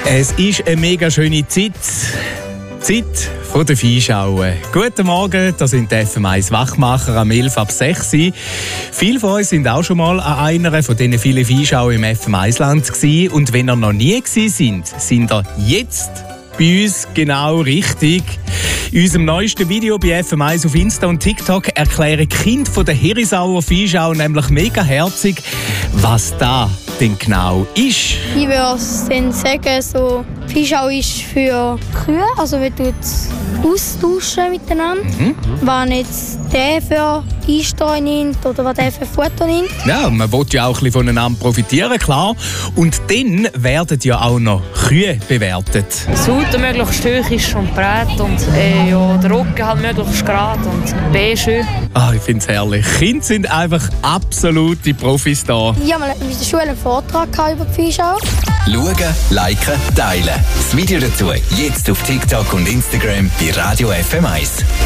Es ist eine mega schöne Zeit. Zeit von der Viehschauen. Guten Morgen, das sind die FM1 Wachmacher am 11 ab 6 Uhr. Viele von uns sind auch schon mal an einer von diesen vielen Viehschauen im FM1-Land gewesen. Und wenn ihr noch nie gewesen sind ihr jetzt bei uns genau richtig. In unserem neuesten Video bei FM1 auf Insta und TikTok erklären Kinder von der Herisauer Viehschau nämlich mega herzig, was da denn genau ist. Ich würde dann sagen, so, Viehschau ist für Kühe, also wir tun austauschen miteinander. Wenn jetzt der für Einstehen nimmt oder was der für Futter nimmt. Ja, man will ja auch ein bisschen voneinander profitieren, klar. Und dann werden ja auch noch Kühe bewertet. Das Auto möglichst hoch ist und breit und der Rücken halt möglichst gerade und B schön. Ich finde es herrlich. Kinder sind einfach absolute Profis da. Ich habe mal in der Schule einen Vortrag über die Viehschau. Schauen, liken, teilen. Das Video dazu jetzt auf TikTok und Instagram bei Radio FM1.